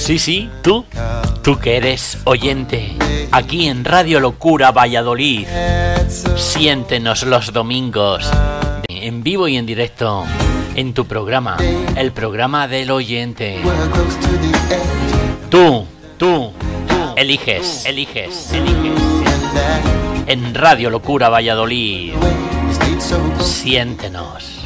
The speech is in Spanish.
Sí, tú que eres oyente, aquí en Radio Locura Valladolid. Siéntenos los domingos, en vivo y en directo, en tu programa, el programa del oyente. Tú, eliges. En Radio Locura Valladolid. Siéntenos.